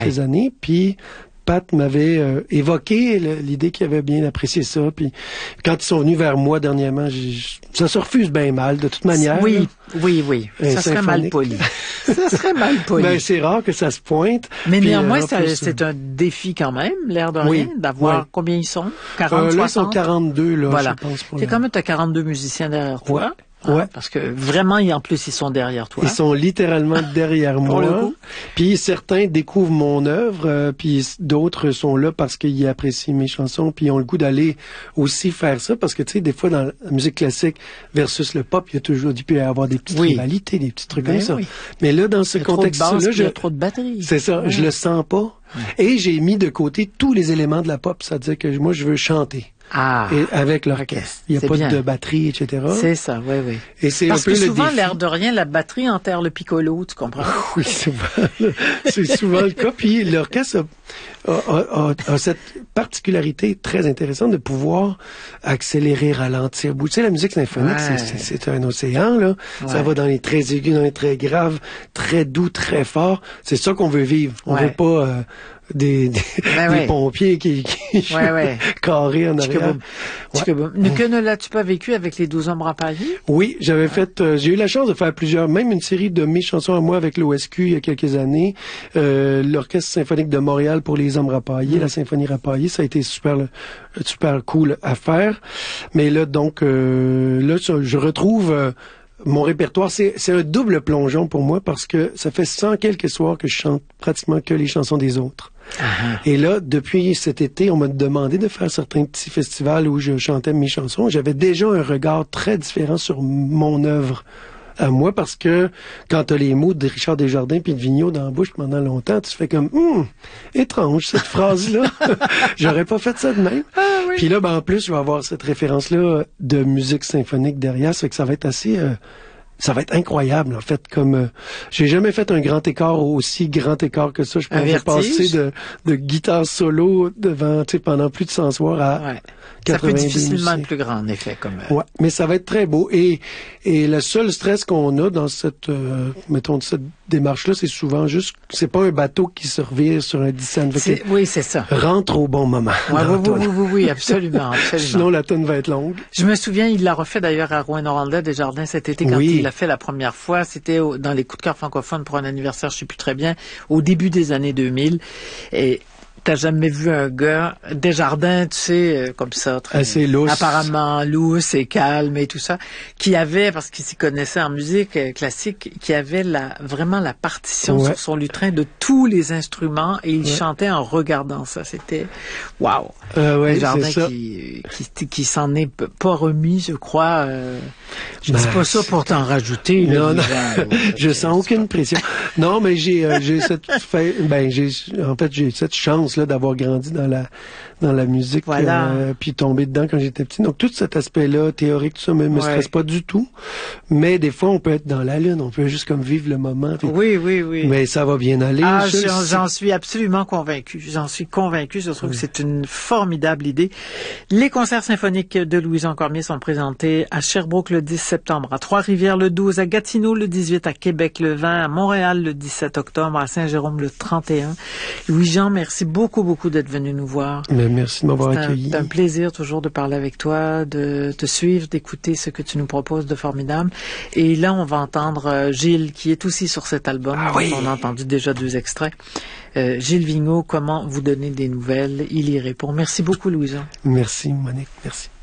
Quelques années, puis Pat m'avait évoqué l'idée qu'il avait bien apprécié ça. Puis quand ils sont venus vers moi dernièrement, ça se refuse bien mal, de toute manière. Oui. Ça serait mal poli. Ça serait mal poli. Ben, c'est rare que ça se pointe. Mais puis, néanmoins, c'est un défi quand même, l'air de rien, d'avoir combien ils sont? 40, 60? Là, ils sont 42, là, voilà. je pense. C'est quand même, t'as 42 musiciens derrière toi. Ouais. Parce que vraiment, en plus, ils sont derrière toi. Ils sont littéralement derrière moi. Puis certains découvrent mon œuvre, puis d'autres sont là parce qu'ils apprécient mes chansons, puis ils ont le goût d'aller aussi faire ça, parce que tu sais, des fois dans la musique classique versus le pop, il y a toujours dû avoir des petites rivalités, des petits trucs comme ça. Mais là, dans ce contexte-là, il y a trop de batterie. C'est ça, je le sens pas. Et j'ai mis de côté tous les éléments de la pop, c'est-à-dire que moi, je veux chanter. Et avec l'orchestre. Il n'y a pas de batterie, etc. C'est ça, oui. Et c'est parce un peu que souvent, le défi. L'air de rien, la batterie enterre le piccolo, tu comprends? Oui, c'est souvent le cas. Puis l'orchestre a cette particularité très intéressante de pouvoir accélérer, ralentir. Tu sais, la musique symphonique, c'est un océan, là. Ça va dans les très aigus, dans les très graves, très doux, très forts. C'est ça qu'on veut vivre. On veut pas des pompiers qui carrés en arrière. Que ne l'as-tu pas vécu avec les 12 ombres empaillées? Oui, j'avais fait, j'ai eu la chance de faire même une série de mes chansons à moi avec l'OSQ il y a quelques années. L'Orchestre symphonique de Montréal pour les ombres empaillées, la symphonie rapaillée, ça a été super cool à faire. Mais là, donc, je retrouve mon répertoire. C'est un double plongeon pour moi parce que ça fait 100 quelques soirs que je chante pratiquement que les chansons des autres. Et là, depuis cet été, on m'a demandé de faire certains petits festivals où je chantais mes chansons. J'avais déjà un regard très différent sur mon œuvre à moi, parce que quand t'as les mots de Richard Desjardins puis de Vigneault dans la bouche pendant longtemps, tu fais comme étrange cette phrase-là. J'aurais pas fait ça de même. Puis là, en plus, je vais avoir cette référence-là de musique symphonique derrière, ça fait que ça va être assez ça va être incroyable, en fait, comme j'ai jamais fait un grand écart aussi grand écart que ça. Je pensais passer de guitare solo devant, tu sais, pendant plus de 100 soirs à 90 Ça peut difficilement musiciens. être plus grand, en effet, comme. Ouais, mais ça va être très beau. Et le seul stress qu'on a dans cette, mettons, cette démarche-là, c'est souvent juste, c'est pas un bateau qui se revire sur un dixaine. Oui, c'est ça. Rentre au bon moment. Oui, absolument. Sinon, la tonne va être longue. Je me souviens, il l'a refait d'ailleurs à Rouyn-Noranda Desjardins cet été quand il l'a fait la première fois. C'était dans les coups de cœur francophones pour un anniversaire, je sais plus très bien, au début des années 2000. Et t'as jamais vu un gars, Desjardins, tu sais, comme ça, très assez lousse, apparemment lousse et calme et tout ça, qui avait, parce qu'il s'y connaissait en musique classique, qui avait vraiment la partition sur son lutrin de tous les instruments, et il chantait en regardant ça. C'était wow. Desjardins qui s'en est pas remis, je crois. Je dis pas ça pour t'en rajouter. Non. Je sens aucune pression. Non, mais j'ai cette chance là d'avoir grandi dans la musique, puis tomber dedans quand j'étais petit. Donc tout cet aspect-là théorique, tout ça me stresse pas du tout. Mais des fois on peut être dans la lune, on peut juste comme vivre le moment. Puis, oui. Mais ça va bien aller. J'en suis absolument convaincu. J'en suis convaincu. Je trouve que c'est une formidable idée. Les concerts symphoniques de Louison Cormier sont présentés à Sherbrooke le 10 septembre, à Trois-Rivières le 12, à Gatineau le 18, à Québec le 20, à Montréal le 17 octobre, à Saint-Jérôme le 31. Louis-Jean, merci beaucoup d'être venu nous voir. Mais merci de m'avoir accueilli. C'est un plaisir toujours de parler avec toi, de te suivre, d'écouter ce que tu nous proposes de formidable. Et là, on va entendre Gilles, qui est aussi sur cet album. On a entendu déjà 2 extraits. Gilles Vigneault, comment vous donner des nouvelles? Il y répond. Merci beaucoup, Louis-Jean. Merci, Monique. Merci.